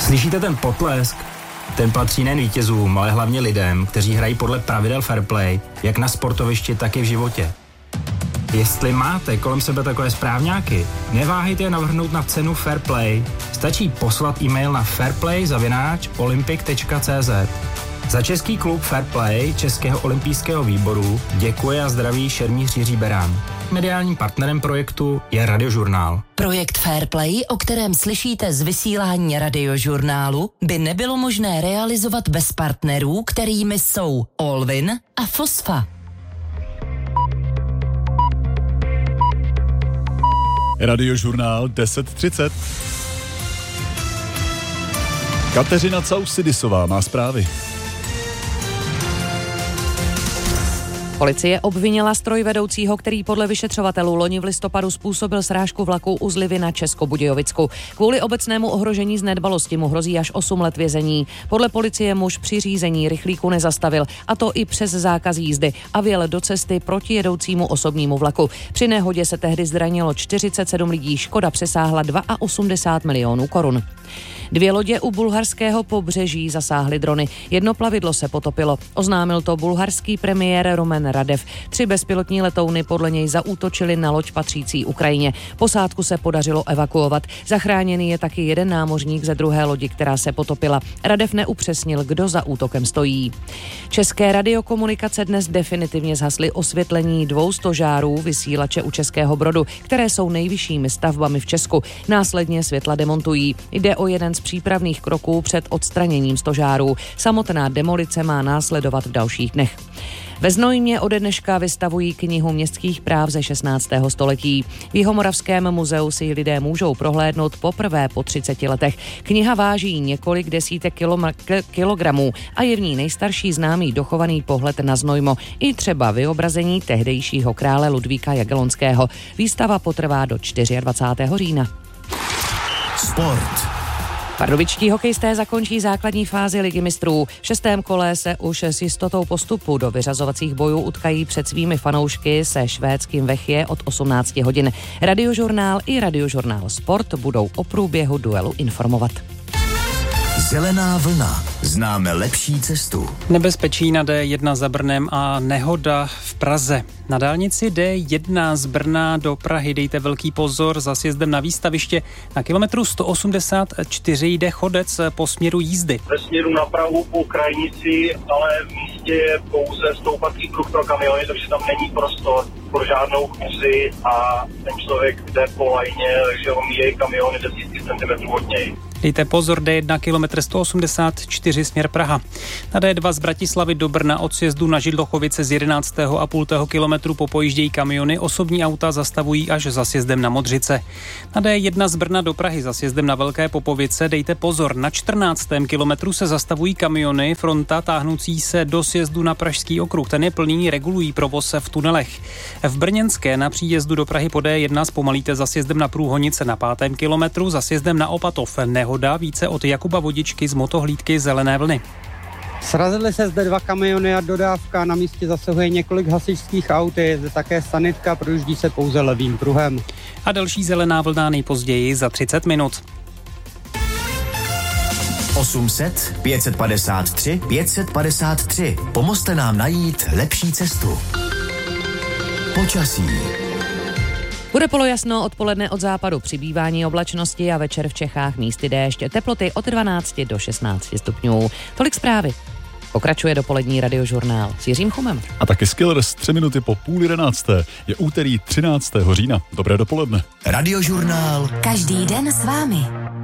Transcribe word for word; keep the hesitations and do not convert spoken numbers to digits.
Slyšíte ten potlesk? Ten patří nejen vítězům, ale hlavně lidem, kteří hrají podle pravidel fair play, jak na sportovišti, tak i v životě. Jestli máte kolem sebe takové správňáky, neváhejte je navrhnout na cenu Fair Play. Stačí poslat e-mail na fairplay zavináč olympic tečka cé zet. Za český klub Fair Play Českého olympijského výboru děkuje a zdraví šermíř Jiří Berán. Mediálním partnerem projektu je Radiožurnál. Projekt Fair Play, o kterém slyšíte z vysílání Radiožurnálu, by nebylo možné realizovat bez partnerů, kterými jsou Olvin a Fosfa. Radiožurnál deset třicet. Kateřina Causidisová má zprávy. Policie obvinila strojvedoucího, který podle vyšetřovatelů loni v listopadu způsobil srážku vlaku u Zlivy na Českobudějovicku. Kvůli obecnému ohrožení z nedbalosti mu hrozí až osm let vězení. Podle policie muž při řízení rychlíku nezastavil, a to i přes zákaz jízdy, a vjel do cesty proti jedoucímu osobnímu vlaku. Při nehodě se tehdy zranilo čtyřicet sedm lidí, škoda přesáhla osmdesát dva milionů korun. Dvě lodě u bulharského pobřeží zasáhly drony. Jedno plavidlo se potopilo. Oznámil to bulharský premiér Rumen Radev. Tři bezpilotní letouny podle něj zaútočily na loď patřící Ukrajině. Posádku se podařilo evakuovat. Zachráněný je taky jeden námořník ze druhé lodi, která se potopila. Radev neupřesnil, kdo za útokem stojí. České radiokomunikace dnes definitivně zhasly osvětlení dvou stožárů vysílače u Českého Brodu, které jsou nejvyššími stavbami v Česku. Následně světla demontují. Jde o jeden z přípravných kroků před odstraněním stožárů. Samotná demolice má následovat v dalších dnech. Ve Znojmě ode dneška vystavují knihu městských práv ze šestnáctého století. V Jihomoravském muzeu si lidé můžou prohlédnout poprvé po třiceti letech. Kniha váží několik desítek kilom- kilogramů a je v ní nejstarší známý dochovaný pohled na Znojmo i třeba vyobrazení tehdejšího krále Ludvíka Jagellonského. Výstava potrvá do dvacátého čtvrtého října. Sport. Pardubičtí hokejisté zakončí základní fázi Ligy mistrů. V šestém kole se už s jistotou postupu do vyřazovacích bojů utkají před svými fanoušky se švédským Vechje od osmnácti hodin. Radiožurnál i Radiožurnál Sport budou o průběhu duelu informovat. Zelená vlna. Známe lepší cestu. Nebezpečí na D jedna za Brnem a nehoda v Praze. Na dálnici D jedna z Brna do Prahy dejte velký pozor, za sjezdem na výstaviště. Na kilometru sto osmdesát čtyři jde chodec po směru jízdy. Ve směru na Prahu po krajnici, ale v místě je pouze stoupací pruh pro kamiony, takže tam není prostor pro žádnou chůzi a ten člověk jde po lajně, takže omíjejí kamiony desítky centimetrů od něj. Dejte pozor, D jedna kilometr sto osmdesát čtyři směr Praha. Na D dva z Bratislavy do Brna od sjezdu na Židlochovice z jedenáctého a půl kilometru popojíždějí kamiony, osobní auta zastavují až za sjezdem na Modřice. Na D jedna z Brna do Prahy za sjezdem na Velké Popovice dejte pozor, na čtrnáctém kilometru se zastavují kamiony, fronta táhnoucí se do sjezdu na Pražský okruh, ten je plný, regulují provoz v tunelech. V Brněnské na příjezdu do Prahy po D jedna zpomalíte za sjezdem na Průhonice na pátém kilometru, za sjezdem na Opatov nehoda, více od Jakuba Vodičky z motohlídky Zelené vlny. Srazily se zde dva kamiony a dodávka, na místě zasahuje několik hasičských aut, je zde také sanitka, projíždí se pouze levým pruhem. A další zelená vlna nejpozději za třicet minut. osm set, pět set padesát tři, pět set padesát tři. Pomozte nám najít lepší cestu. Počasí. Bude polojasno, odpoledne od západu přibývání oblačnosti a večer v Čechách místy déšť. Teploty od dvanácti do šestnácti stupňů. Tolik zprávy. Pokračuje dopolední Radiožurnál s Jiřím Chumem. A taky Skillers tři minuty po půl jedenácté. Je úterý třináctého října. Dobré dopoledne. Radiožurnál. Každý den s vámi.